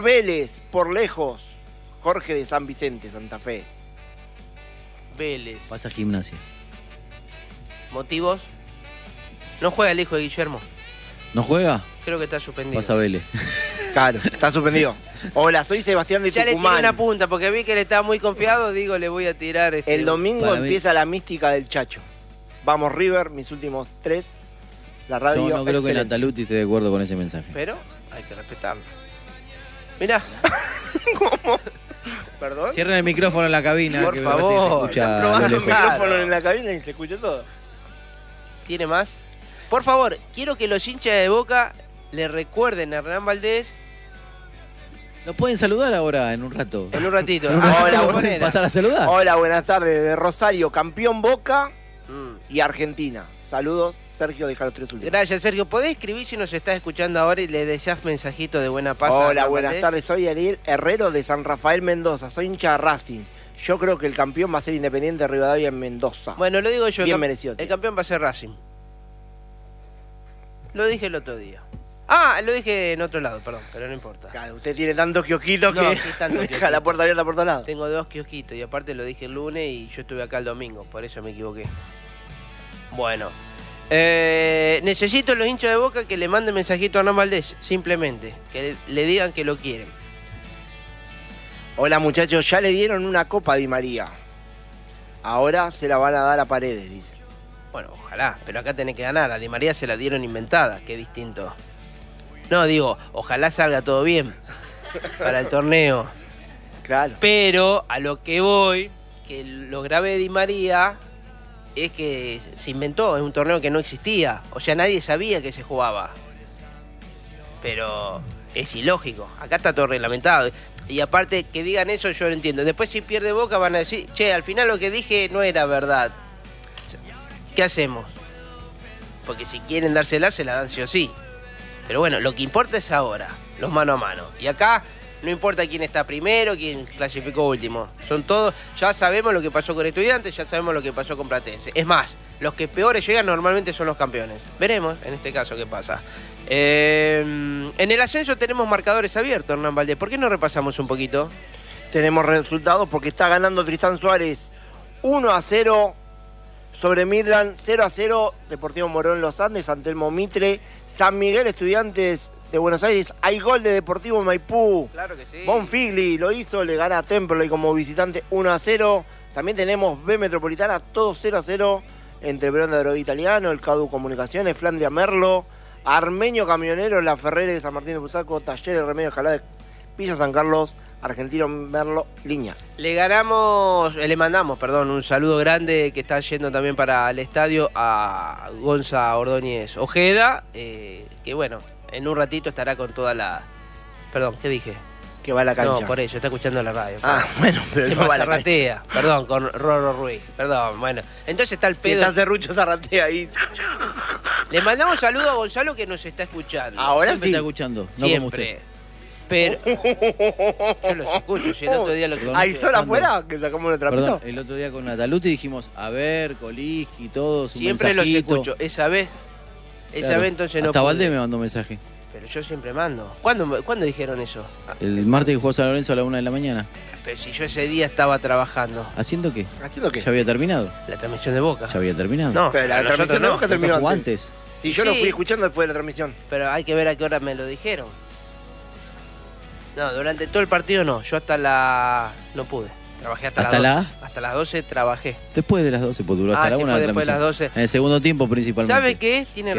Vélez, por lejos. Jorge de San Vicente, Santa Fe. Vélez. Pasa a Gimnasia. ¿Motivos? No juega el hijo de Guillermo. ¿No juega? Creo que está suspendido. Pasa a Vélez. Claro, está suspendido. Hola, soy Sebastián de Ya le tiré Tucumán. una punta porque vi que él estaba muy confiado. Digo, le voy a tirar. El domingo Para mí. empieza la mística del Chacho. Vamos River, mis últimos 3. La radio. Yo no creo que excelente. Nataluti esté de acuerdo con ese mensaje. Pero hay que respetarlo. Mirá. ¿Cómo? ¿Perdón? Cierren el micrófono en la cabina, Por que me parece que se favor. escucha a lo Probando el lejos. micrófono en la cabina y se escucha todo. ¿Tiene más? Por favor, quiero que los hinchas de Boca le recuerden a Hernán Valdés ¿Nos pueden saludar ahora en un rato? en un ratito. ¿En un Ah, ratito hola, ¿nos pueden Bombonera. pasar a saludar? Hola, buenas tardes. De Rosario, campeón Boca Mm. y Argentina. Saludos, Sergio, deja los 3 últimos. Gracias, Sergio. ¿Podés escribir si nos estás escuchando ahora y le deseás mensajito de buena paz? a Hola, Hernán buenas Valdés? tardes. Soy Ariel Herrero de San Rafael, Mendoza. Soy hincha de Racing. Yo creo que el campeón va a ser Independiente de Rivadavia en Mendoza. Bueno, lo digo yo. Bien merecido, tío. El campeón va a ser Racing. Lo dije el otro día. Ah, lo dije en otro lado, perdón, pero no importa. Claro, usted tiene tanto kiosquito No, que sí, tanto deja kiosquito. la puerta abierta por todos lados. Tengo 2 kiosquitos y aparte lo dije el lunes y yo estuve acá el domingo, por eso me equivoqué. Bueno, necesito los hinchas de Boca que le manden mensajito a Hernán Valdés, simplemente, que le digan que lo quieren. Hola, muchachos. Ya le dieron una copa a Di María. Ahora se la van a dar a Paredes, dice. Bueno, ojalá, pero acá tenés que ganar. A Di María se la dieron inventada, qué distinto. No, digo, ojalá salga todo bien para el torneo. Claro. Pero a lo que voy, que lo grave de Di María es que se inventó, es un torneo que no existía. O sea, nadie sabía que se jugaba. Pero es ilógico, acá está todo reglamentado. Y aparte que digan eso yo lo entiendo. Después si pierde Boca van a decir, che, al final lo que dije no era verdad. ¿Qué hacemos? Porque si quieren dársela, se la dan sí o sí. Pero bueno, lo que importa es ahora, los mano a mano. Y acá no importa quién está primero, quién clasificó último. Son todos, ya sabemos lo que pasó con Estudiantes, ya sabemos lo que pasó con Platense. Es más, los que peores llegan normalmente son los campeones. Veremos en este caso qué pasa. En el ascenso tenemos marcadores abiertos, Hernán Valdés. ¿Por qué no repasamos un poquito? Tenemos resultados porque está ganando Tristán Suárez 1-0 sobre Midland, 0-0 Deportivo Morón Los Andes, Antelmo Mitre, San Miguel Estudiantes de Buenos Aires. Hay gol de Deportivo Maipú. Claro que sí. Bonfigli lo hizo, le gana a Temperley como visitante 1-0. También tenemos B Metropolitana, todo 0-0 entre Verón de Droga Italiano, el CADU Comunicaciones, Flandia Merlo, Armenio Camionero, La Ferrere de San Martín de Pusaco, Talleres Remedio Escalada de Villa San Carlos, Argentino Merlo, Liñas. Le mandamos, un saludo grande que está yendo también para el estadio a Gonza Ordóñez Ojeda, que bueno, en un ratito estará con toda la... Perdón, ¿qué dije? Que va a la cancha. No, por eso, está escuchando la radio. Ah, bueno, pero ¿Qué no va a pasa, la cancha. Ratea? Perdón, con Roro Ruiz. Perdón, bueno. Entonces está el Si pedo. está Cerrucho Zarratea ahí. Le mandamos saludo a Gonzalo que nos está escuchando. Ahora Siempre sí. está escuchando, no como usted. Siempre. Pero yo los escucho, si el otro día lo que... ¿Hay sol ¿Cuándo? afuera? Que sacamos el trapito. Perdón, el otro día con Nataluti dijimos, a ver, Coliski, todos, un Siempre los mensajito. escucho. Esa vez Claro. entonces no Hasta pude. Valdés me mandó un mensaje. Pero yo siempre mando. ¿Cuándo dijeron eso? El martes que jugó San Lorenzo a la 1 de la mañana. Pero si yo ese día estaba trabajando. ¿Haciendo qué? ¿Haciendo qué? ¿Ya había terminado? La transmisión de Boca. ¿Ya había terminado? No, Pero la nosotros transmisión de no. Boca ¿Boca terminó jugó antes. antes? Sí, yo lo Sí. fui escuchando después de la transmisión. Pero hay que ver a qué hora me lo dijeron. No, durante todo el partido no. Yo hasta la... No pude. Trabajé hasta ¿Hasta las la? 12. Hasta las 12 trabajé. Después de las 12, pues duró hasta la sí, 1 fue la después de transmisión. las 12. En el segundo tiempo principalmente. ¿Sabe qué? Tiene Que